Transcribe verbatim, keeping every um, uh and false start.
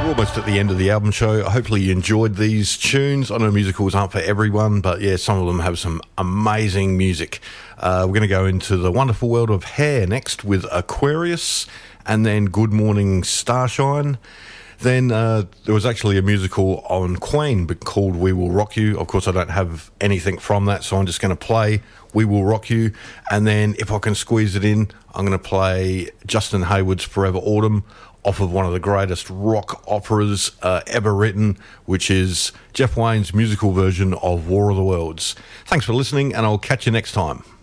almost at the end of the album show. Hopefully you enjoyed these tunes. I know musicals aren't for everyone, but yeah, some of them have some amazing music. Uh, we're going to go into the wonderful world of Hair next with Aquarius, and then Good Morning Starshine. Then uh, there was actually a musical on Queen called We Will Rock You. Of course, I don't have anything from that, so I'm just going to play We Will Rock You. And then if I can squeeze it in, I'm going to play Justin Hayward's Forever Autumn off of one of the greatest rock operas uh, ever written, which is Jeff Wayne's musical version of War of the Worlds. Thanks for listening, and I'll catch you next time.